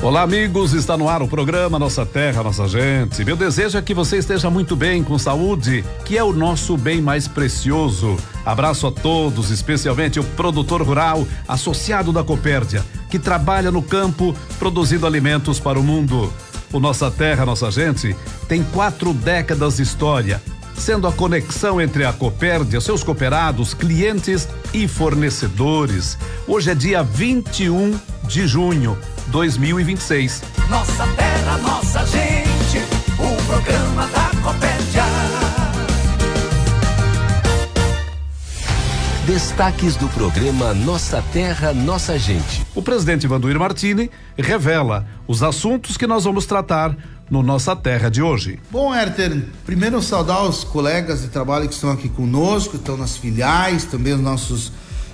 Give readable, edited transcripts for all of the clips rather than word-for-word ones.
Olá, amigos, está no ar o programa Nossa Terra, Nossa Gente. Meu desejo é que você esteja muito bem, com saúde, que é o nosso bem mais precioso. Abraço a todos, especialmente o produtor rural associado da Copérdia, que trabalha no campo produzindo alimentos para o mundo. O Nossa Terra, Nossa Gente tem 4 décadas de história, sendo a conexão entre a Copérdia, seus cooperados, clientes e fornecedores. Hoje é dia 21 de junho, 2026. Nossa terra, nossa gente, o programa da Copérdia. Destaques do programa Nossa Terra, Nossa Gente. O presidente Vanduir Martini revela os assuntos que nós vamos tratar no Nossa Terra de hoje. Bom, Herter, primeiro saudar os colegas de trabalho que estão aqui conosco, estão nas filiais, também os nossos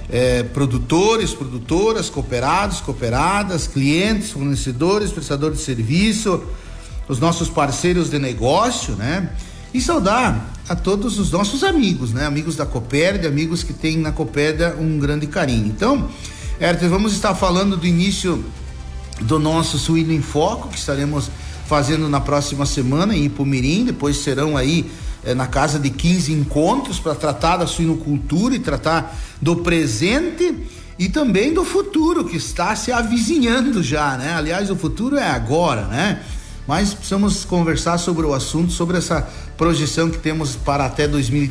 produtores, produtoras, cooperados, cooperadas, clientes, fornecedores, prestadores de serviço, os nossos parceiros de negócio, né? E saudar a todos os nossos amigos, né? Amigos da Copérdia, amigos que têm na Copérdia um grande carinho. Então, Herter, vamos estar falando do início do nosso Suíno em Foco, que estaremos fazendo na próxima semana em Ipumirim. Depois serão aí na casa de 15 encontros para tratar da suinocultura e tratar do presente e também do futuro que está se avizinhando já, né? Aliás, o futuro é agora, né? Mas precisamos conversar sobre o assunto, sobre essa projeção que temos para até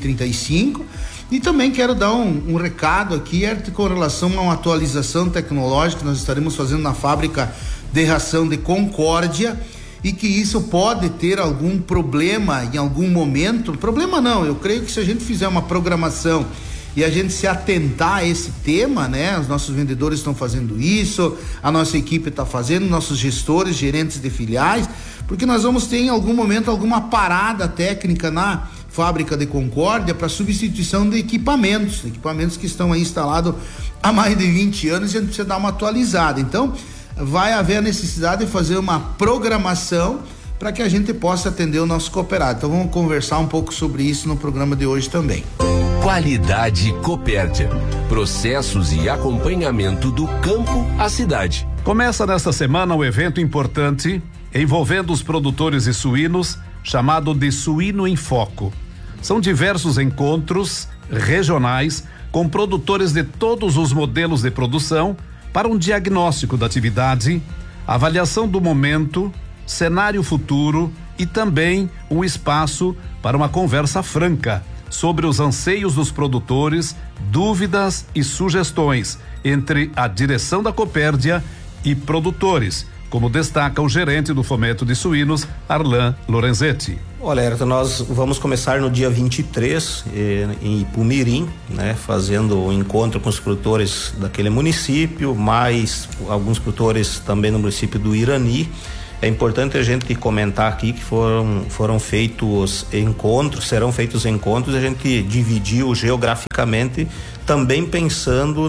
2035. E também quero dar um recado aqui, com relação a uma atualização tecnológica que nós estaremos fazendo na fábrica de ração de Concórdia, e que isso pode ter algum problema em algum momento. Problema não, eu creio que se a gente fizer uma programação e a gente se atentar a esse tema, né? Os nossos vendedores estão fazendo isso, a nossa equipe está fazendo, nossos gestores, gerentes de filiais, porque nós vamos ter em algum momento alguma parada técnica na fábrica de Concórdia para substituição de equipamentos que estão aí instalados há mais de 20 anos e a gente precisa dar uma atualizada. Então, vai haver a necessidade de fazer uma programação para que a gente possa atender o nosso cooperado. Então vamos conversar um pouco sobre isso no programa de hoje também. Qualidade Copérdia. Processos e acompanhamento do campo à cidade. Começa nesta semana um evento importante envolvendo os produtores de suínos, chamado de Suíno em Foco. São diversos encontros regionais com produtores de todos os modelos de produção para um diagnóstico da atividade, avaliação do momento, cenário futuro e também um espaço para uma conversa franca sobre os anseios dos produtores, dúvidas e sugestões entre a direção da Copérdia e produtores, como destaca o gerente do Fomento de Suínos, Arlan Lorenzetti. Olha, Herta, nós vamos começar no dia 23 em Ipumirim, né? Fazendo um encontro com os produtores daquele município, mais alguns produtores também no município do Irani. É importante a gente comentar aqui que foram feitos encontros, serão feitos encontros, a gente dividiu geograficamente, também pensando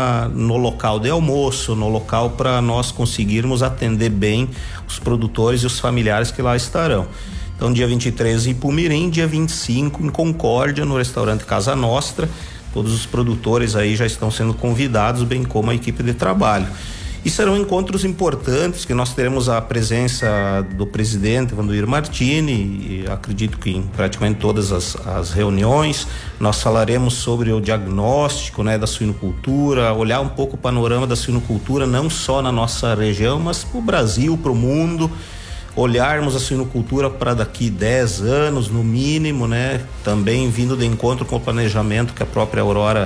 no local de almoço, no local para nós conseguirmos atender bem os produtores e os familiares que lá estarão. Então, dia 23 em Ipumirim, dia 25 em Concórdia, no restaurante Casa Nostra. Todos os produtores aí já estão sendo convidados, bem como a equipe de trabalho. E serão encontros importantes, que nós teremos a presença do presidente Vanduir Martini, e acredito que em praticamente todas as reuniões. Nós falaremos sobre o diagnóstico, né, da suinocultura, olhar um pouco o panorama da suinocultura, não só na nossa região, mas para o Brasil, para o mundo. Olharmos a suinocultura para daqui 10 anos, no mínimo, né? Também vindo de encontro com o planejamento que a própria Aurora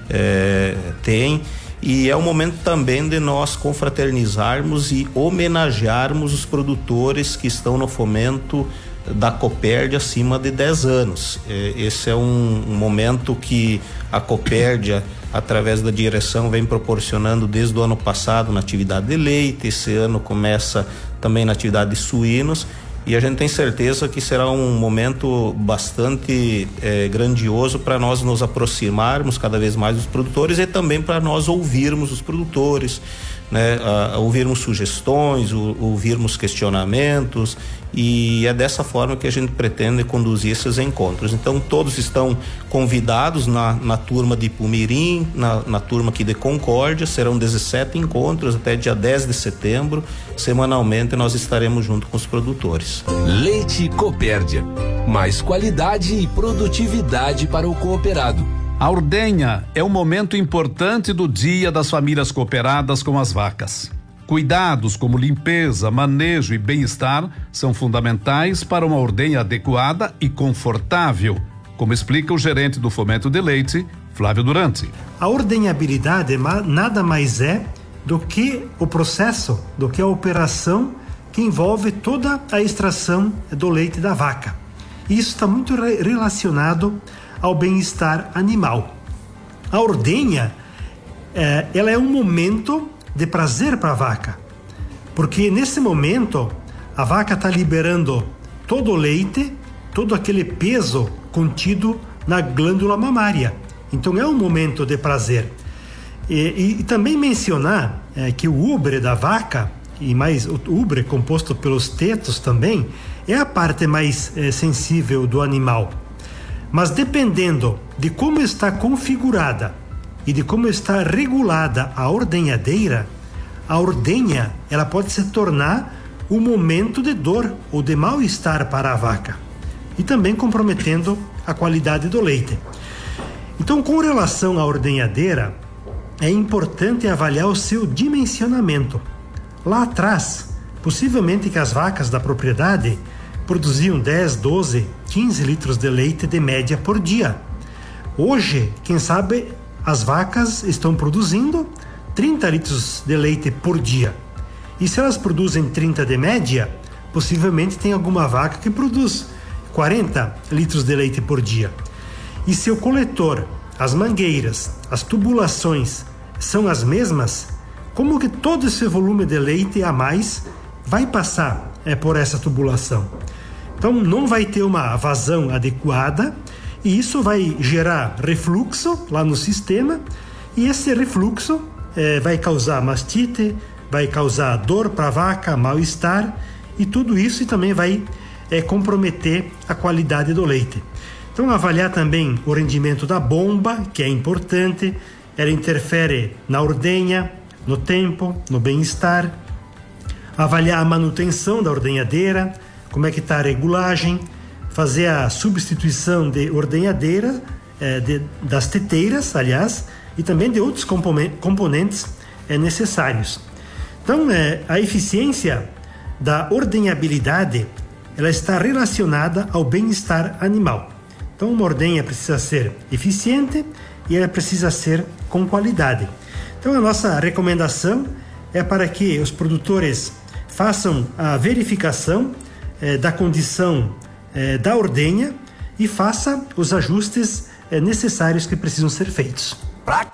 tem. E é o momento também de nós confraternizarmos e homenagearmos os produtores que estão no fomento da Copérdia acima de 10 anos. Esse é um momento que a Copérdia, através da direção, vem proporcionando desde o ano passado na atividade de leite. Esse ano começa também na atividade de suínos, E a gente tem certeza que será um momento bastante grandioso para nós nos aproximarmos cada vez mais dos produtores e também para nós ouvirmos os produtores, né? Ouvirmos sugestões, ouvirmos questionamentos, e é dessa forma que a gente pretende conduzir esses encontros. Então todos estão convidados na turma de Ipumirim, na turma aqui de Concórdia. Serão 17 encontros até dia 10 de setembro. Semanalmente nós estaremos junto com os produtores. Leite Copérdia, mais qualidade e produtividade para o cooperado. A ordenha é um momento importante do dia das famílias cooperadas com as vacas. Cuidados como limpeza, manejo e bem-estar são fundamentais para uma ordenha adequada e confortável, como explica o gerente do Fomento de Leite, Flávio Durante. A ordenhabilidade nada mais é do que o processo, do que a operação que envolve toda a extração do leite da vaca. Isso está muito relacionado ao bem-estar animal. A ordenha, ela é um momento de prazer para a vaca, porque nesse momento a vaca está liberando todo o leite, todo aquele peso contido na glândula mamária. Então é um momento de prazer. E também mencionar que o ubre da vaca, e mais o ubre composto pelos tetos também, é a parte mais sensível do animal. Mas dependendo de como está configurada e de como está regulada a ordenhadeira, a ordenha ela pode se tornar um momento de dor ou de mal-estar para a vaca, e também comprometendo a qualidade do leite. Então, com relação à ordenhadeira, é importante avaliar o seu dimensionamento. Lá atrás, possivelmente que as vacas da propriedade produziam 10, 12, 15 litros de leite de média por dia. Hoje, quem sabe, as vacas estão produzindo 30 litros de leite por dia. E se elas produzem 30 de média, possivelmente tem alguma vaca que produz 40 litros de leite por dia. E se o coletor, as mangueiras, as tubulações são as mesmas, como que todo esse volume de leite a mais vai passar por essa tubulação? Então não vai ter uma vazão adequada, e isso vai gerar refluxo lá no sistema, e esse refluxo vai causar mastite, vai causar dor para a vaca, mal-estar, e tudo isso também vai comprometer a qualidade do leite. Então avaliar também o rendimento da bomba, que é importante, ela interfere na ordenha, no tempo, no bem-estar. Avaliar a manutenção da ordenhadeira, como é que está a regulagem, fazer a substituição de ordenhadeira, das teteiras, aliás, e também de outros componentes necessários. Então, a eficiência da ordenhabilidade, ela está relacionada ao bem-estar animal. Então, uma ordenha precisa ser eficiente e ela precisa ser com qualidade. Então, a nossa recomendação é para que os produtores façam a verificação da condição da ordenha e faça os ajustes necessários que precisam ser feitos.